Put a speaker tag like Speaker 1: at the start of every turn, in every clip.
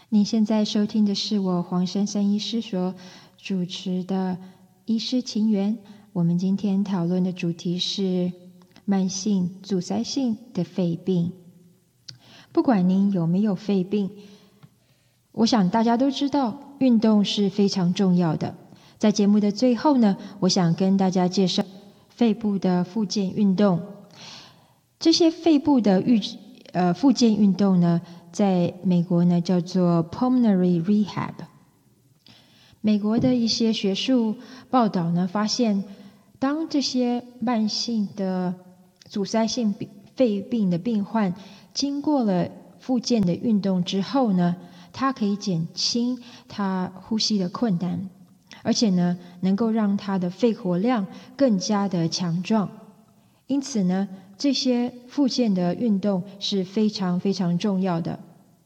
Speaker 1: 您现在收听的是我黄珊珊医师所主持的医师情缘。我们今天讨论的主题是慢性阻塞性的肺病。不管您有没有肺病，我想大家都知道运动是非常重要的。在节目的最后呢，我想跟大家介绍肺部的复健运动。这些肺部的复健运动呢，在美国呢叫做 pulmonary rehab。美国的一些学术报道呢发现，当这些慢性的阻塞性肺病的病患经过了复健的运动之后呢，它可以减轻他呼吸的困难，而且呢能够让他的肺活量更加的强壮。因此呢，这些复健的运动是非常非常重要的。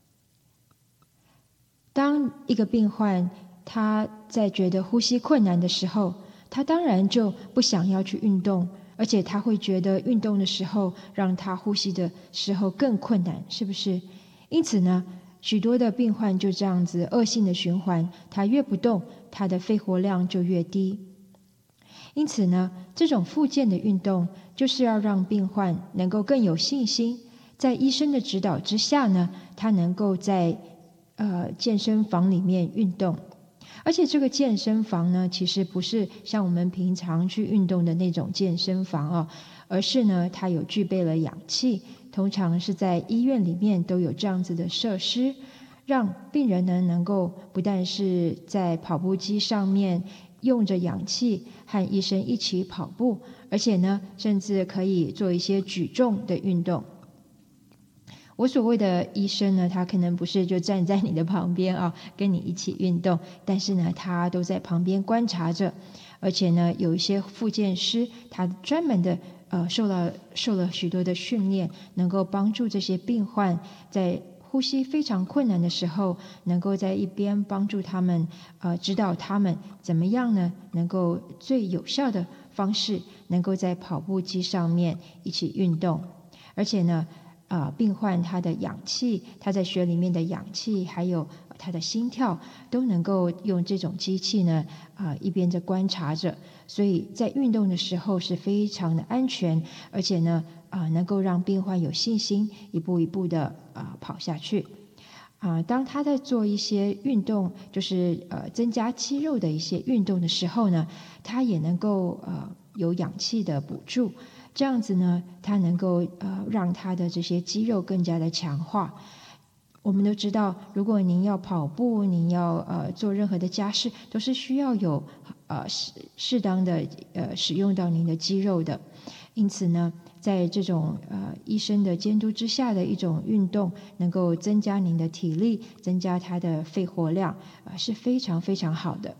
Speaker 1: 当一个病患他在觉得呼吸困难的时候，他当然就不想要去运动，而且他会觉得运动的时候让他呼吸的时候更困难，是不是？因此呢，许多的病患就这样子恶性的循环，他越不动，他的肺活量就越低。因此呢，这种复健的运动就是要让病患能够更有信心，在医生的指导之下呢，他能够在健身房里面运动。而且这个健身房呢，其实不是像我们平常去运动的那种健身房哦，而是呢，它有具备了氧气，通常是在医院里面都有这样子的设施，让病人呢能够不但是在跑步机上面用着氧气和医生一起跑步，而且呢，甚至可以做一些举重的运动。我所谓的医生呢，他可能不是就站在你的旁边啊，跟你一起运动，但是呢，他都在旁边观察着，而且呢，有一些复健师，他专门的受了许多的训练，能够帮助这些病患在呼吸非常困难的时候，能够在一边帮助他们，指导他们怎么样呢，能够最有效的方式，能够在跑步机上面一起运动，而且呢，病患他的氧气，他在血里面的氧气，还有他的心跳，都能够用这种机器呢，一边在观察着，所以在运动的时候是非常的安全，而且呢，能够让病患有信心，一步一步的跑下去。当他在做一些运动，就是增加肌肉的一些运动的时候呢，他也能够有氧气的补助。这样子呢，它能够让他的这些肌肉更加的强化。我们都知道，如果您要跑步，您要做任何的家事，都是需要有适当的使用到您的肌肉的。因此呢，在这种医生的监督之下的一种运动，能够增加您的体力，增加他的肺活量，是非常非常好的。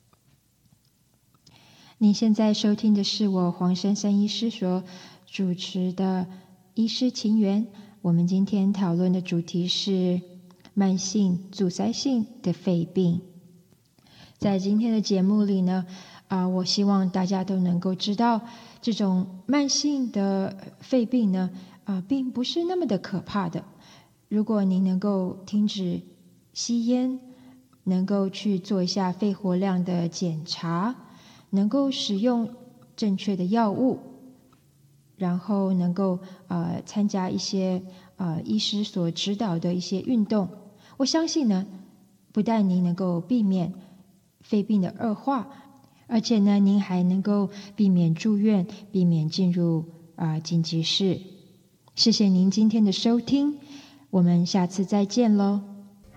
Speaker 1: 你现在收听的是我黄珊珊医师所主持的医师情缘。我们今天讨论的主题是慢性阻塞性的肺病。在今天的节目里呢，我希望大家都能够知道，这种慢性的肺病呢，并不是那么的可怕的。如果您能够停止吸烟，能够去做一下肺活量的检查，能够使用正确的药物，然后能够参加一些医师所指导的一些运动，我相信呢，不但您能够避免肺病的恶化，而且呢，您还能够避免住院，避免进入紧急室。谢谢您今天的收听，我们下次再见喽。